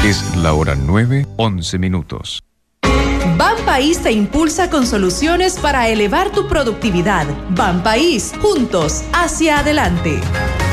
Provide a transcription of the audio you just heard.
Es la hora 9:11. Banpaís te impulsa con soluciones para elevar tu productividad. Banpaís, juntos hacia adelante.